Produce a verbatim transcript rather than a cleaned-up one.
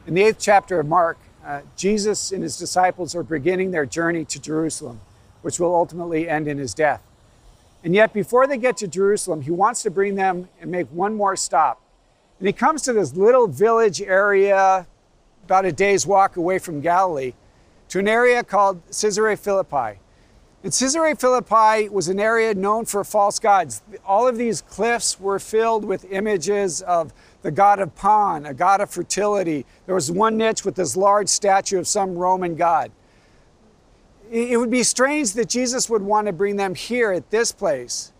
In the eighth chapter of Mark, uh, Jesus and his disciples are beginning their journey to Jerusalem, which will ultimately end in his death. And yet, before they get to Jerusalem, he wants to bring them and make one more stop. And he comes to this little village area, about a day's walk away from Galilee, to an area called Caesarea Philippi. And Caesarea Philippi was an area known for false gods. All of these cliffs were filled with images of the god of Pan, a god of fertility. There was one niche with this large statue of some Roman god. It would be strange that Jesus would want to bring them here at this place,